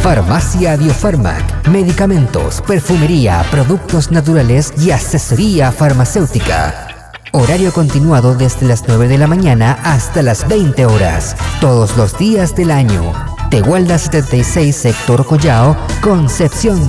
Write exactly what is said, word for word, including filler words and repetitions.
Farmacia Biofarmac, medicamentos, perfumería, productos naturales y asesoría farmacéutica. Horario continuado desde las nueve de la mañana hasta las veinte horas, todos los días del año. Tehuelda setenta y seis, Sector Collao, Concepción.